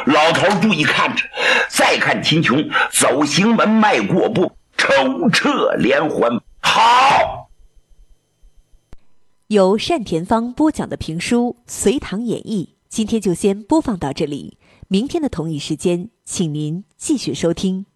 老头注意看着，再看秦琼走行门迈过步，抽撤连环。好， 由单田芳播讲的评书《隋唐演义》，今天就先播放到这里。明天的同一时间，请您继续收听。